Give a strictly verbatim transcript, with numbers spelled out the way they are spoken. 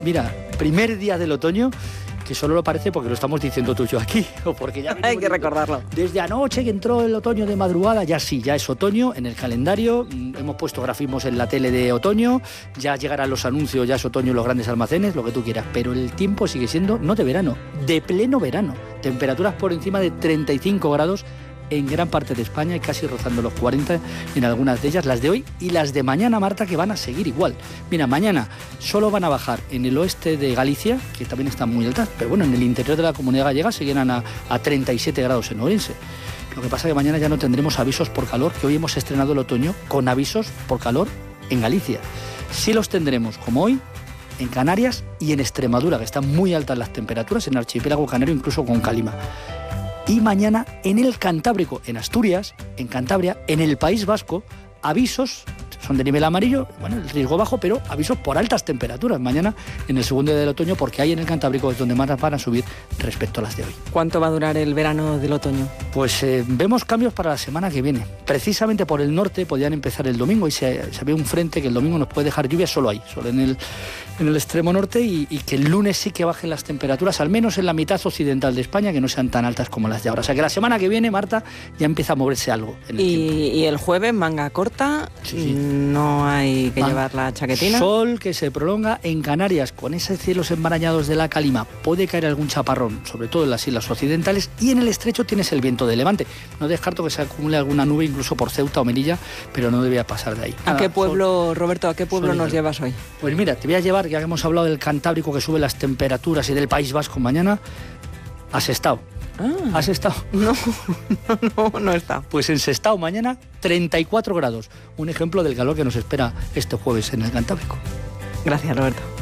Mira, primer día del otoño, que solo lo parece porque lo estamos diciendo tú y yo aquí, o porque ya hay que recordarlo. Desde anoche que entró el otoño de madrugada, ya sí, ya es otoño en el calendario, hemos puesto grafismos en la tele de otoño, ya llegarán los anuncios, ya es otoño en los grandes almacenes, lo que tú quieras, pero el tiempo sigue siendo no de verano, de pleno verano, temperaturas por encima de treinta y cinco grados en gran parte de España y casi rozando los cuarenta en algunas de ellas, las de hoy y las de mañana, Marta, que van a seguir igual. Mira, mañana solo van a bajar en el oeste de Galicia, que también están muy altas, pero bueno, en el interior de la Comunidad Gallega seguirán a, a treinta y siete grados en Ourense. Lo que pasa es que mañana ya no tendremos avisos por calor, que hoy hemos estrenado el otoño con avisos por calor en Galicia. Sí los tendremos, como hoy, en Canarias y en Extremadura, que están muy altas las temperaturas, en el archipiélago canario, incluso con calima. Y mañana en el Cantábrico, en Asturias, en Cantabria, en el País Vasco, avisos, son de nivel amarillo, bueno, el riesgo bajo, pero avisos por altas temperaturas mañana en el segundo día del otoño, porque ahí en el Cantábrico es donde más van a subir respecto a las de hoy. ¿Cuánto va a durar el verano del otoño? Pues eh, vemos cambios para la semana que viene. Precisamente por el norte podrían empezar el domingo y se, se ve un frente que el domingo nos puede dejar lluvia solo ahí, solo en el, en el extremo norte y, y que el lunes sí que bajen las temperaturas, al menos en la mitad occidental de España, que no sean tan altas como las de ahora. O sea que la semana que viene, Marta, ya empieza a moverse algo en el y, tiempo. Y el jueves, manga corta, sí, sí. No hay que Man, llevar la chaquetina. Sol que se prolonga en Canarias, con esos cielos enmarañados de la calima, puede caer algún chaparrón, sobre todo en las islas occidentales, y en el estrecho tienes el viento de levante. No descarto que se acumule alguna nube incluso por Ceuta o Melilla, pero no debía pasar de ahí. ¿A Nada, qué pueblo, sol, Roberto, a qué pueblo nos llevas hoy? Pues mira, te voy a llevar, ya que hemos hablado del Cantábrico que sube las temperaturas y del País Vasco mañana, a Sestao. Ah, ¿Has estado? No, no, no, no he estado. Pues en Sestao mañana treinta y cuatro grados, un ejemplo del calor que nos espera este jueves en el Cantábrico. Gracias, Roberto.